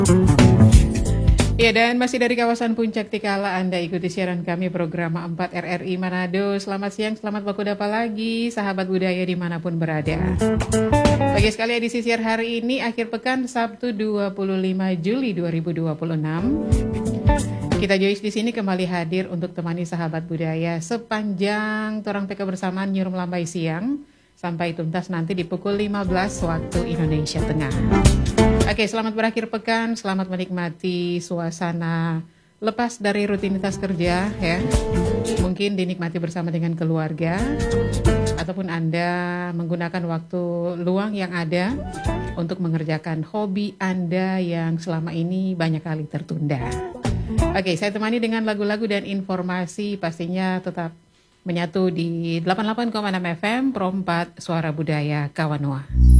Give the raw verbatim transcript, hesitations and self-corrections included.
Ya, dan masih dari kawasan Puncak Tikala, Anda ikuti siaran kami program empat R R I Manado. Selamat siang, selamat waktu dapa lagi, sahabat budaya dimanapun berada. Bagi sekali edisi siar hari ini, akhir pekan Sabtu dua puluh lima Juli dua ribu dua puluh enam. Kita Joyce di sini kembali hadir untuk temani sahabat budaya sepanjang Torang P K bersamaan Nyurum Lambai siang sampai tuntas nanti di pukul lima belas waktu Indonesia Tengah. Oke, selamat berakhir pekan, selamat menikmati suasana lepas dari rutinitas kerja ya. Mungkin dinikmati bersama dengan keluarga ataupun Anda menggunakan waktu luang yang ada untuk mengerjakan hobi Anda yang selama ini banyak kali tertunda. Oke, saya temani dengan lagu-lagu dan informasi, pastinya tetap menyatu di delapan puluh delapan koma enam F M Pro empat Suara Budaya Kawanoa.